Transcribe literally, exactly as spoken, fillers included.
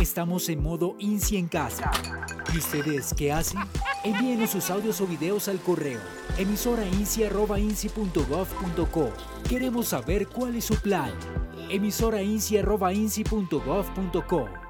Estamos en modo INSI en casa. ¿Y ustedes qué hacen? Envíenos sus audios o videos al correo emisora insi arroba insi punto gov punto co. Queremos saber cuál es su plan. emisora insi arroba insi punto gov punto co.